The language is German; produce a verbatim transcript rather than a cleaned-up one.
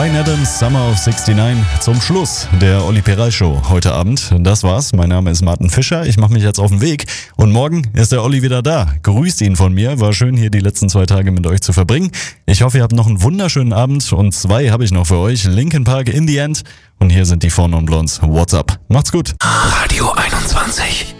Bryan Adams, Summer of neunundsechzig, zum Schluss der Olli Peral Show heute Abend. Das war's. Mein Name ist Martin Fischer. Ich mache mich jetzt auf den Weg. Und morgen ist der Olli wieder da. Grüßt ihn von mir. War schön, hier die letzten zwei Tage mit euch zu verbringen. Ich hoffe, ihr habt noch einen wunderschönen Abend. Und zwei habe ich noch für euch. Linkin Park, In the End. Und hier sind die Four Non Blondes. What's up? Macht's gut. Radio einundzwanzig.